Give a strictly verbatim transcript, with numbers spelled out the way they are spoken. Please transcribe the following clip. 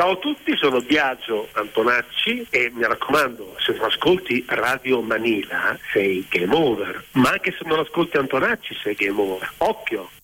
Ciao a tutti, sono Biagio Antonacci e mi raccomando, se non ascolti Radio Manila sei game over, ma anche se non ascolti Antonacci sei game over. Occhio!